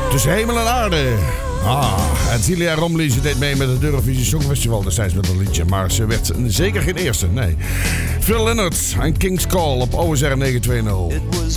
Tussen hemel en aarde. En Celia Romley, ze deed mee met het Eurovisie Songfestival destijds met een liedje. Maar ze werd zeker geen eerste, nee. Phil Lynott en King's Call op OSR 920. It was